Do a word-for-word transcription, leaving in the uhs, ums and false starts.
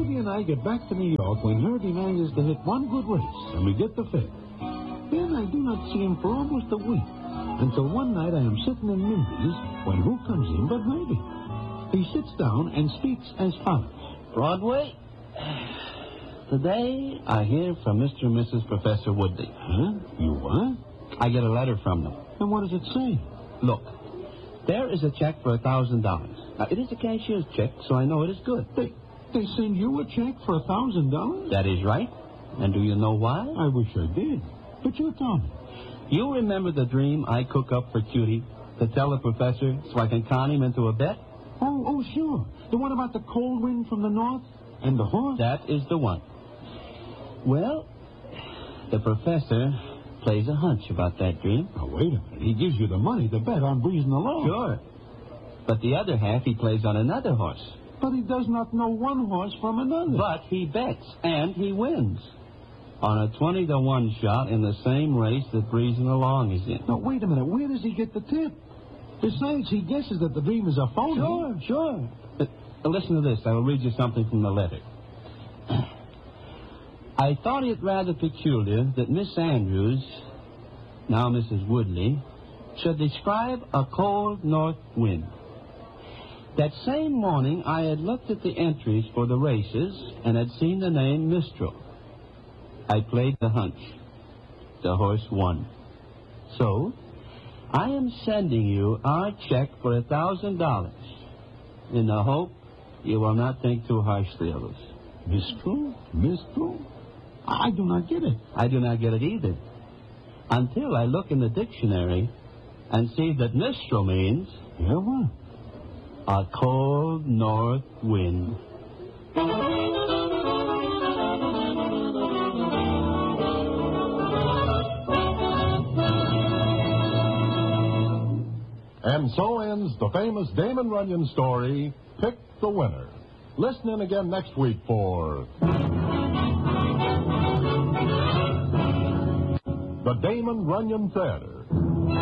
Herbie and I get back to New York when Herbie manages to hit one good race, and we get the fifth. Then I do not see him for almost a week, until one night I am sitting in Mindy's when who comes in but Herbie. He sits down and speaks as follows. Broadway, today I hear from Mister and Missus Professor Woodley. Huh? You what? I get a letter from them. And what does it say? Look, there is a check for a thousand dollars. Now, it is a cashier's check, so I know it is good. They, they send you a check for a thousand dollars? That is right. And do you know why? I wish I did. But you tell me. You remember the dream I cook up for Cutie to tell the professor so I can con him into a bet? Oh, oh, sure. The one about the cold wind from the north and the horse? That is the one. Well, the professor plays a hunch about that dream. Now, wait a minute. He gives you the money to bet on breezing along. Sure. But the other half he plays on another horse. But he does not know one horse from another. But he bets, and he wins. On a twenty to one shot in the same race that Breezing Along is in. Now, wait a minute. Where does he get the tip? Besides, he guesses that the dream is a phony. Sure, sure. But uh, listen to this. I will read you something from the letter. I thought it rather peculiar that Miss Andrews, now Missus Woodley, should describe a cold north wind. That same morning, I had looked at the entries for the races and had seen the name Mistral. I played the hunch. The horse won. So, I am sending you our check for a thousand dollars in the hope you will not think too harshly of us. Mistral? Mistral? I do not get it. I do not get it either. Until I look in the dictionary and see that Mistral means... Yeah, what? A cold north wind. And so ends the famous Damon Runyon story, Pick the Winner. Listen in again next week for The Damon Runyon Theater.